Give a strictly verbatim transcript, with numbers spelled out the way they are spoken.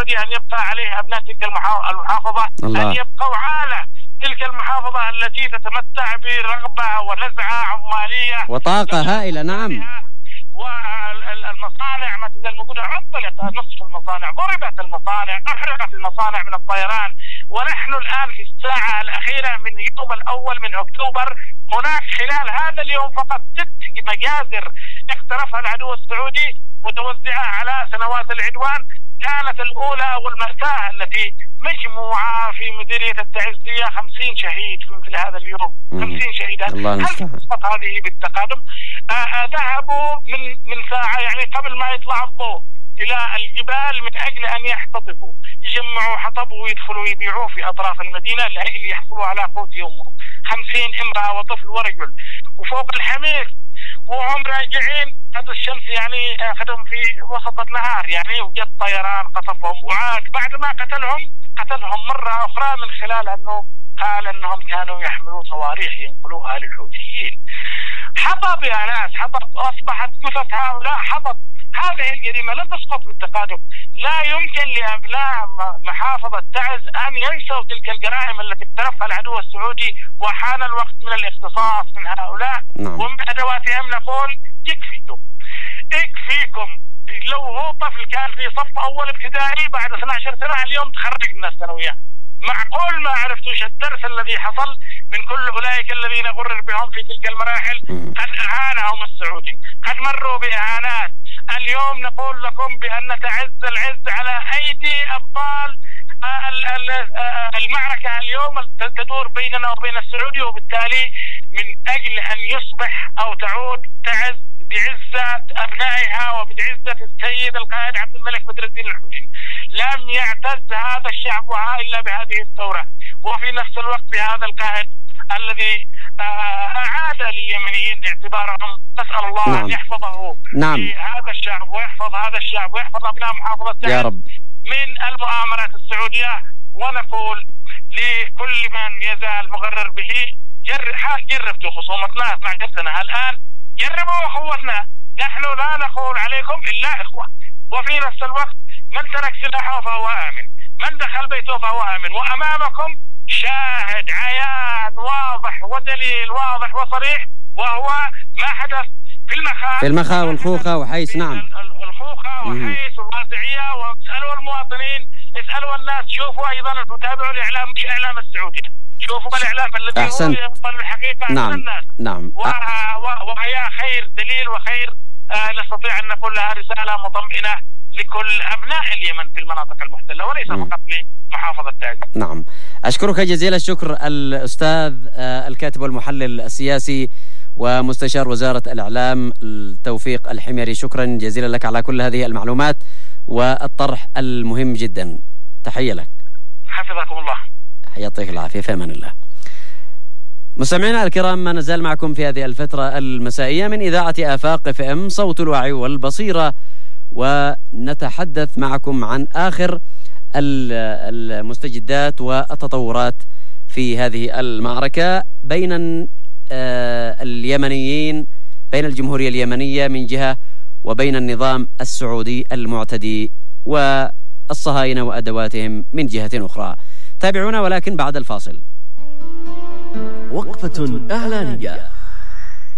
السعودية أن يبقى عليه أبناء تلك المحافظة الله. أن يبقوا عالة تلك المحافظة التي تتمتع برغبة ونزعة عمالية وطاقة هائلة. نعم. والمصانع مثلا الموجودة عطلت، نصف المصانع ضربت، المصانع أحرقت، المصانع من الطيران. ونحن الآن في الساعة الأخيرة من يوم الأول من أكتوبر هناك خلال هذا اليوم فقط ست مجازر اقترفها العدو السعودي متوزعة على سنوات العدوان. كانت الأولى والمأساة التي مجموعة في مديرية التعزية خمسين شهيد في مثل هذا اليوم. خمسين شهيدا. هل تسقط هذه بالتقادم؟ ذهبوا من من ساعة يعني قبل ما يطلع الضوء إلى الجبال من أجل أن يحتطبوا، يجمعوا حطب ويدخلوا ويبيعوه في أطراف المدينة لأجل يحصلوا على قوت يومهم. خمسين امرأة وطفل ورجل وفوق الحمير، وهم راجعين قد الشمس يعني أخذهم في وسط النهار يعني، وجد طيران قصفهم وعاد بعد ما قتلهم قتلهم مرة أخرى من خلال أنه قال أنهم كانوا يحملوا صواريخ ينقلوها للحوثيين. حطب يا ناس، حطب، أصبحت جثث هؤلاء حطب. هذه الجريمة لن تسقط بالتقادم. لا يمكن لأبناء محافظة تعز أن ينسوا تلك الجرائم التي اقترفها العدو السعودي، وحان الوقت من الاختصاص من هؤلاء. نعم. ومن أدواتهم نقول يكفيكم يكفيكم. لو هو طفل كان في صف أول ابتدائي بعد اثنتي عشرة سنة اليوم تخرج من الثانوية، معقول ما عرفتوش الدرس الذي حصل من كل أولئك الذين غرر بهم في تلك المراحل؟ قد أهانهم السعودي، قد مروا بإهانات. اليوم نقول لكم بأن تعز العز على أيدي أبطال المعركة اليوم تدور بيننا وبين السعودي، وبالتالي من أجل أن يصبح أو تعود تعز بعزة أبنائها وبعزة السيد القائد عبد الملك بدر الدين الحوثي. لم يعتز هذا الشعب إلا بهذه الثورة، وفي نفس الوقت بهذا القائد الذي أعاد لليمنيين اعتبارهم. نسأل الله نعم. أن يحفظه نعم. هذا الشعب ويحفظ هذا الشعب ويحفظ أبناء محافظة تعز يا رب من المؤامرات السعودية. ونقول لكل من يزال مغرر به جربتوا خصومتنا اثنتي عشرة سنة، الآن جربوا أخوتنا. نحن لا نقول عليكم إلا إخوة، وفي نفس الوقت من ترك سلاحه فهو آمن، من دخل بيته فهو آمن. وأمامكم شاهد عيان واضح ودليل واضح وصريح، وهو ما حدث في المخا في المخا والخوخة وحيس. نعم. الخوخة وحيس والوازعية. واسألوا المواطنين، اسألوا الناس، شوفوا أيضا وتابعوا الإعلام مش إعلام السعودي، شوفوا الإعلام الذي هو ينقل الحقيقة نعم. عن الناس. نعم. وهي خير دليل وخير آه نستطيع أن نقول لها رسالة مطمئنة لكل أبناء اليمن في المناطق المحتلة وليس فقط لمحافظة تعز. نعم. أشكرك جزيل الشكر الأستاذ الكاتب والمحلل السياسي ومستشار وزارة الإعلام توفيق الحميري. شكرا جزيلا لك على كل هذه المعلومات والطرح المهم جدا. تحية لك. حفظكم الله. يعطيك العافية، في أمان الله. مستمعينا الكرام، ما نزال معكم في هذه الفترة المسائية من إذاعة آفاق اف ام صوت الوعي والبصيرة، ونتحدث معكم عن آخر المستجدات والتطورات في هذه المعركة بين اليمنيين، بين الجمهورية اليمنية من جهة وبين النظام السعودي المعتدي والصهاينة وأدواتهم من جهة أخرى. تابعونا ولكن بعد الفاصل. وقفة إعلانية.